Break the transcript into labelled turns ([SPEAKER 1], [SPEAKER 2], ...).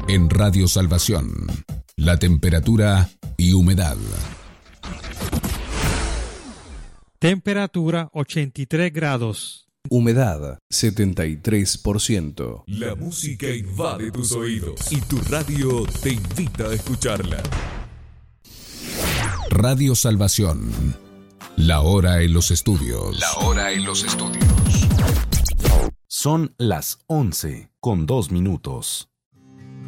[SPEAKER 1] En Radio Salvación, la temperatura y humedad.
[SPEAKER 2] Temperatura 83 grados.
[SPEAKER 3] Humedad 73%.
[SPEAKER 4] La música invade tus oídos y tu radio te invita a escucharla.
[SPEAKER 1] Radio Salvación. La hora en los estudios. La hora en los estudios.
[SPEAKER 5] Son las 11:02.